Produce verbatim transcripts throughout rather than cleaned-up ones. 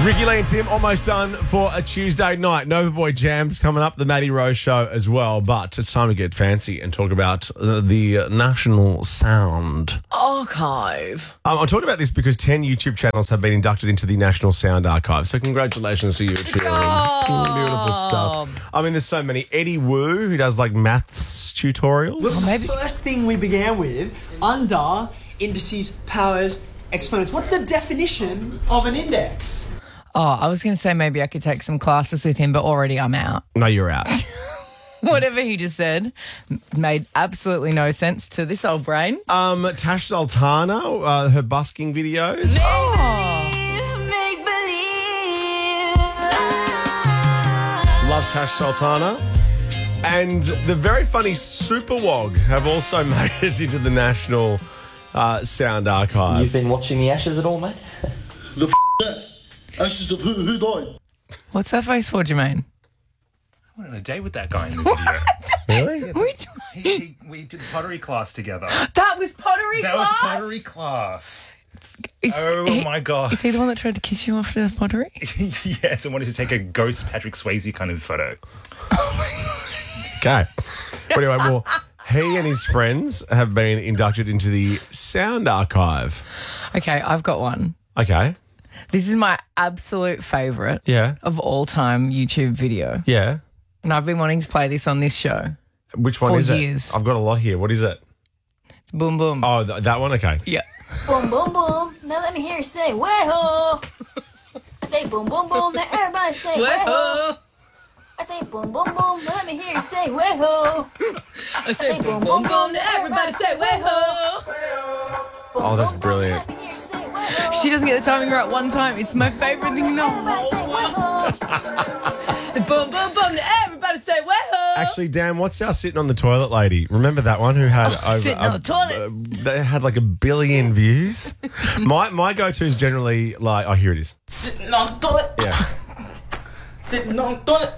Ricky Lee and Tim almost done for a Tuesday night. Nova Boy Jams coming up, the Maddie Rose Show as well. But it's time to get fancy and talk about uh, the National Sound Archive. Um, I'm talking about this because ten YouTube channels have been inducted into the National Sound Archive. So congratulations to you, two. Beautiful stuff. I mean, there's so many. Eddie Wu, who does like maths tutorials. What's the first thing we began with? Under, indices, powers, exponents. What's the definition of an index? Oh, I was going to say maybe I could take some classes with him, but already I'm out. No, you're out. Whatever he just said made absolutely no sense to this old brain. Um, Tash Sultana, uh, her busking videos. Love Tash Sultana. And the very funny Super Wog have also made it into the National uh, Sound Archive. You've been watching the Ashes at all, mate? The f*** that? Ashes of who, who died? What's that face for, Jermaine? I went on a date with that guy in the video. Really? Which one? he, he, we did pottery class together. That was pottery That class? was pottery class. Is Oh, he- my God. Is he the one that tried to kiss you after the pottery? Yes, I wanted to take a ghost Patrick Swayze kind of photo. Okay. But anyway, well, he and his friends have been inducted into the Sound Archive. Okay, I've got one. Okay. This is my absolute favourite Yeah. of all time YouTube video. Yeah. And I've been wanting to play this on this show. Which one For is years. it? I've got a lot here. What is it? It's boom boom. Oh, th- that one? Okay. Yeah. Boom, boom, boom. Now let me hear you say, way-ho. I say boom, boom, boom. Now everybody say, way-ho. I say boom, boom, boom. Now let me hear you say, way-ho. I say boom, boom, boom. Now everybody say, way-ho. Oh, that's brilliant. Let me hear you say, way-ho. She doesn't get the timing right one time. It's my favourite thing in the Everybody whole say, world. way-ho. Boom, boom, boom. Now everybody say, way-ho. Actually, Dan, what's our sitting on the toilet lady? Remember that one who had over sitting on the toilet. Uh, they had like a billion views. my my go-to is generally like, oh, here it is. Sitting on the toilet. Yeah. Sitting on the toilet.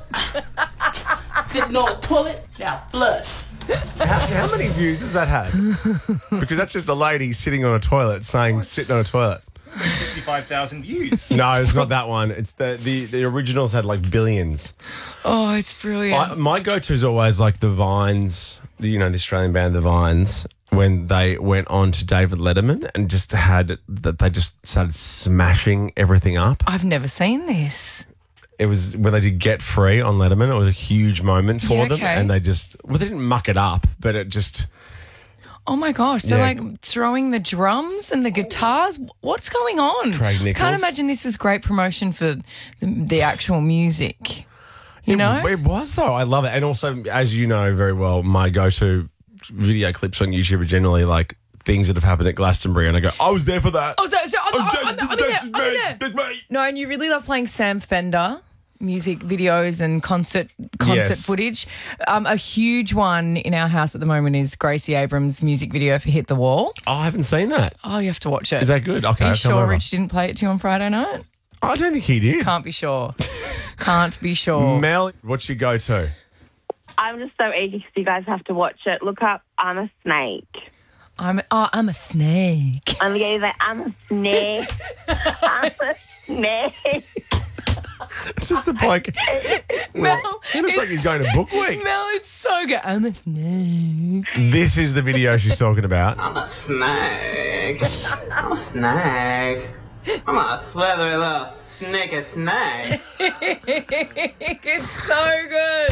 Sitting on the toilet. Now flush. How, how many views has that had? Because that's just a lady sitting on a toilet saying sitting on a toilet. sixty-five thousand views. No, it's not that one. It's the the, the originals had like billions. Oh, it's brilliant. I, my go-to is always like the Vines, the, you know, the Australian band The Vines, when they went on to David Letterman and just had that they just started smashing everything up. I've never seen this. It was when they did Get Free on Letterman. It was a huge moment for Yeah, them, okay. and they just well, they didn't muck it up, but it just Oh my gosh. So Yeah. like throwing the drums and the guitars. What's going on? Craig Nichols. Can't imagine this was great promotion for the, the actual music. You know? It was, though. I love it. And also, as you know very well, my go-to video clips on YouTube are generally like things that have happened at Glastonbury, and I go, I was there for that. Oh, so, so I'm, Oh, I'm, that- I'm, I'm, in that's there. I'm in me. there. That's me. No, and you really love playing Sam Fender music videos and concert concert Yes. footage. Um, a huge one in our house at the moment is Gracie Abrams' music video for Hit the Wall. Oh, I haven't seen that. Oh, you have to watch it. Is that good? Okay, Are you I'll come sure over. Rich didn't play it to you on Friday night? I don't think he did. Can't be sure. Can't be sure. Mel, what's your go-to? I'm just so eager because you guys have to watch it. Look up I'm a Snake. I'm oh, I'm a snake. I'm going to say I'm a snake. I'm a snake. It's just a bloke. Mel, He looks like it's- he's going to book week. Mel, it's so good. I'm a snake. This is the video she's talking about. I'm a snake. I'm a snake. I'm a slithery little sneaky snake. It's so good.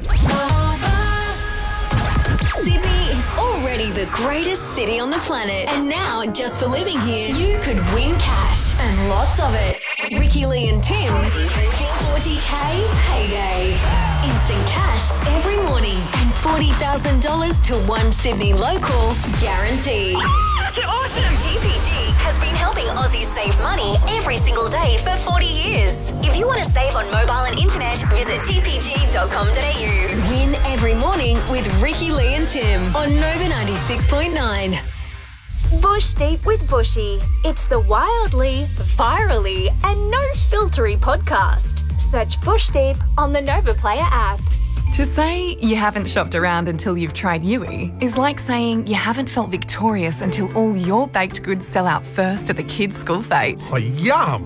Sydney is already the greatest city on the planet. And now, just for living here, you could win cash and lots of it. Ricky Lee and Tim's forty K payday. Instant cash every morning and forty thousand dollars to one Sydney local guaranteed. That's awesome. T P G has been helping Aussies save money every single day for forty years. If you want to save on mobile and internet, visit t p g dot com dot a u. Win every morning with Ricky Lee and Tim on Nova ninety-six point nine. Bush Deep with Bushy. It's the wildly, virally, and no filtery podcast. Search Bush Deep on the Nova Player app. To say you haven't shopped around until you've tried Yui is like saying you haven't felt victorious until all your baked goods sell out first at the kids' school fete. Oh, yum!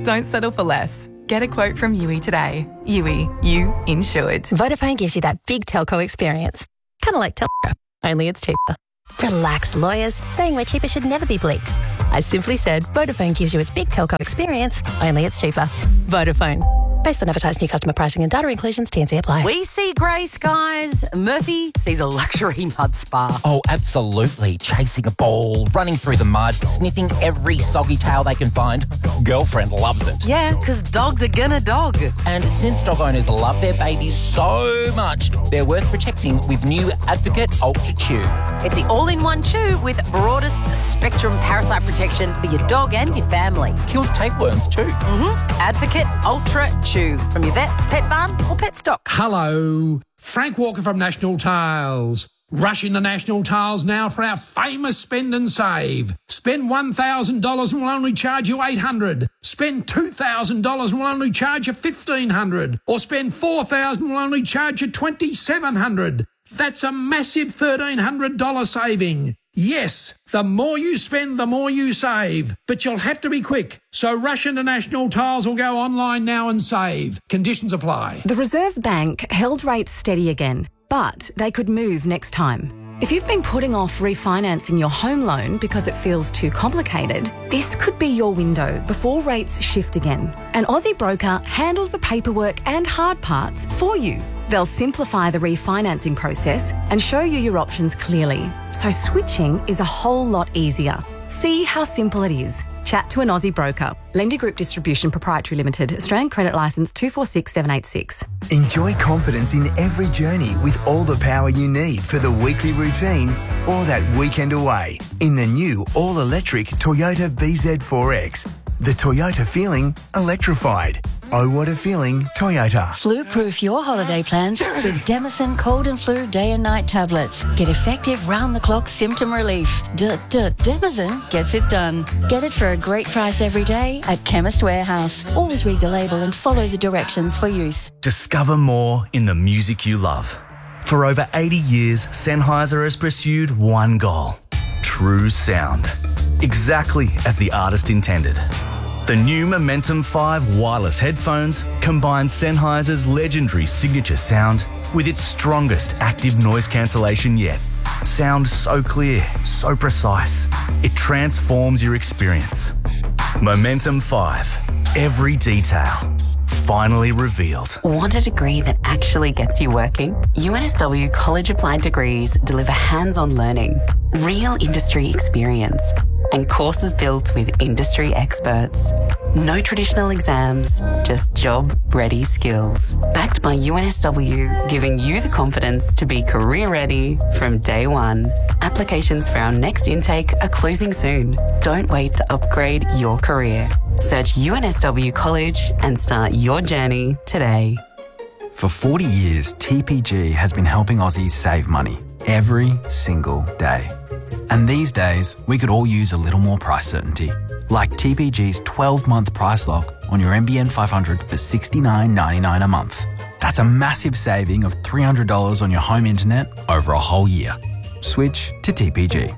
Don't settle for less. Get a quote from U E today. U E, you insured. Vodafone gives you that big telco experience. Kind of like telco, only it's cheaper. Relax, lawyers. Saying we're cheaper should never be bleeped. I simply said Vodafone gives you its big telco experience, only it's cheaper. Vodafone. Based on advertised new customer pricing and data inclusions, T and C apply. We see grey skies. Murphy sees a luxury mud spa. Oh, absolutely. Chasing a ball, running through the mud, sniffing every soggy tail they can find. Girlfriend loves it. Yeah, because dogs are gonna dog. And since dog owners love their babies so much, they're worth protecting with new Advocate Ultra Chew. It's the all-in-one chew with broadest spectrum parasite protection for your dog and your family. Kills tapeworms too. Mm-hmm. Advocate Ultra Chew from your vet, pet barn or pet stock. Hello, Frank Walker from National Tiles. Rush into National Tiles now for our famous spend and save. Spend one thousand dollars and we'll only charge you eight hundred dollars. Spend two thousand dollars and we'll only charge you fifteen hundred dollars. Or spend four thousand dollars and we'll only charge you twenty-seven hundred dollars. That's a massive thirteen hundred dollars saving. Yes, the more you spend, the more you save. But you'll have to be quick. So rush into National Tiles or go online now and save. Conditions apply. The Reserve Bank held rates steady again, but they could move next time. If you've been putting off refinancing your home loan because it feels too complicated, this could be your window before rates shift again. An Aussie broker handles the paperwork and hard parts for you. They'll simplify the refinancing process and show you your options clearly. So switching is a whole lot easier. See how simple it is. Chat to an Aussie broker. Lender Group Distribution Proprietary Limited. Australian Credit Licence two four six seven eight six. Enjoy confidence in every journey with all the power you need for the weekly routine or that weekend away in the new all-electric Toyota V Z four X. The Toyota feeling electrified. Oh, what a feeling, Toyota. Flu-proof your holiday plans with Demison Cold and Flu Day and Night tablets. Get effective round-the-clock symptom relief. D-d- Demison gets it done. Get it for a great price every day at Chemist Warehouse. Always read the label and follow the directions for use. Discover more in the music you love. For over eighty years, Sennheiser has pursued one goal: true sound. Exactly as the artist intended. The new Momentum five wireless headphones combine Sennheiser's legendary signature sound with its strongest active noise cancellation yet. Sound so clear, so precise, it transforms your experience. Momentum five, every detail, finally revealed. Want a degree that actually gets you working? U N S W College Applied Degrees deliver hands-on learning, real industry experience, and courses built with industry experts. No traditional exams, just job-ready skills. Backed by U N S W, giving you the confidence to be career-ready from day one. Applications for our next intake are closing soon. Don't wait to upgrade your career. Search U N S W College and start your journey today. For forty years, T P G has been helping Aussies save money every single day. And these days, we could all use a little more price certainty. Like T P G's twelve-month price lock on your N B N five hundred for sixty-nine ninety-nine a month. That's a massive saving of three hundred dollars on your home internet over a whole year. Switch to T P G.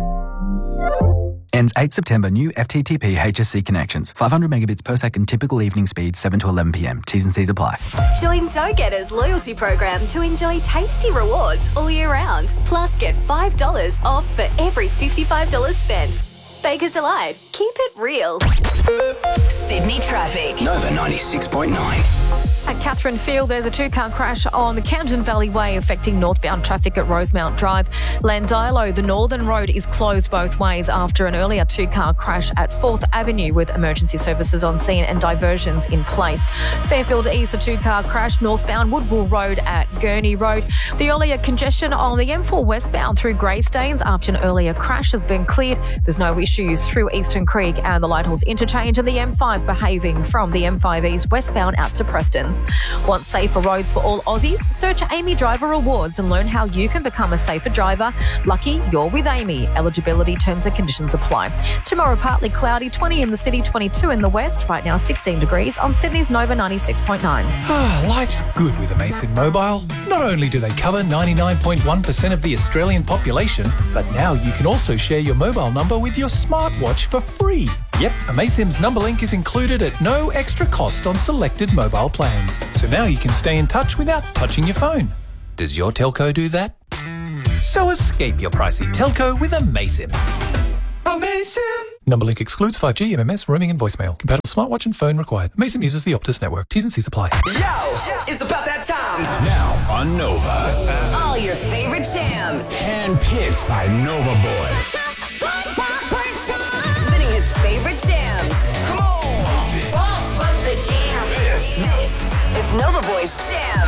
Ends eighth September. New F T T P H S C connections. five hundred megabits per second typical evening speed, seven to eleven p m. T's and C's apply. Join Go-Getters loyalty program to enjoy tasty rewards all year round. Plus, get five dollars off for every fifty-five dollars spent. Baker's Delight. Keep it real. Sydney traffic. Nova ninety-six point nine. At Catherine Field, there's a two-car crash on the Camden Valley Way affecting northbound traffic at Rosemount Drive. Landilo, the northern road is closed both ways after an earlier two-car crash at fourth Avenue with emergency services on scene and diversions in place. Fairfield East, a two-car crash northbound Woodville Road at Gurney Road. The earlier congestion on the M four westbound through Greystanes after an earlier crash has been cleared. There's no issues through Eastern Creek and the Lighthorse Interchange, and the M five behaving from the M five East westbound out to Preston's. Want safer roads for all Aussies? Search Amy Driver Awards and learn how you can become a safer driver. Lucky you're with Amy. Eligibility terms and conditions apply. Tomorrow partly cloudy, twenty in the city, twenty-two in the west. Right now sixteen degrees on Sydney's Nova ninety-six point nine. Ah, life's good with Amazing Mobile. Not only do they cover ninety-nine point one percent of the Australian population, but now you can also share your mobile number with your smartwatch for free. Yep, AmaySim's Numberlink is included at no extra cost on selected mobile plans. So now you can stay in touch without touching your phone. Does your telco do that? So escape your pricey telco with AmaySim. AmaySim! Numberlink excludes five G, M M S, roaming and voicemail. Compatible smartwatch and phone required. AmaySim uses the Optus network. T's and C's apply. Yo, it's about that time. Now on Nova. All your favorite jams. Handpicked by Nova Boy. Spinning his favorite jams. Come on. Bump up the jam. This. This is Nova Boy's Jam.